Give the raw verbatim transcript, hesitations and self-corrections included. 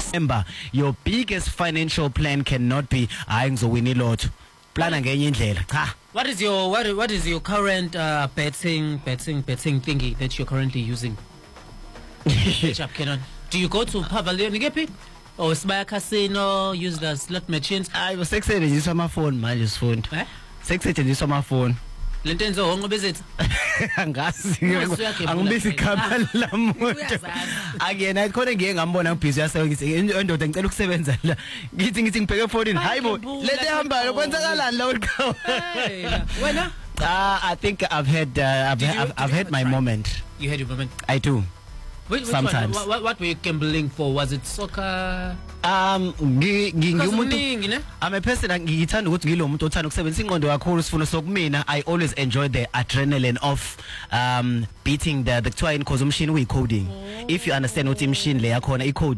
Remember, your biggest financial plan cannot be hayi ngizowina ilotho. Plana ngenye indlela. Cha. What is your what what is your current uh, betting betting betting thingy that you're currently using? Do you go to Pavilion Ngepi? Or Sibaya Casino, use the slot machines? Hayi besekusebenziswa ama phone manje sifundi. Eh? Sekusetshenziswa ama phone. Lentenzo hongo bezethu. Angazi angibisi igama lamuntu. Akuyena khona ngeke ngambona ngibhizi yaseyo ngithi endoda ngicela ukusebenza la. Ngithi ngithi ngibheke efonini. Hayibo lento ehambayo kwenzakalani la ulikhona. Wena? Ah, I think I've had uh, I've, I've, I've had my moment. You had your moment. I do. Which, which Sometimes. One? What, what were you gambling for? Was it soccer? Um ngiumuntu I'm a person ngithanda ukuthi ngilomuntu othanda ukusebenzisa ingqondo kakhulu sifuno sokumina. I always enjoy the adrenaline of um beating the the kuthiwa in cause umshini uyi coding. If you understand what imshini le yakhona i code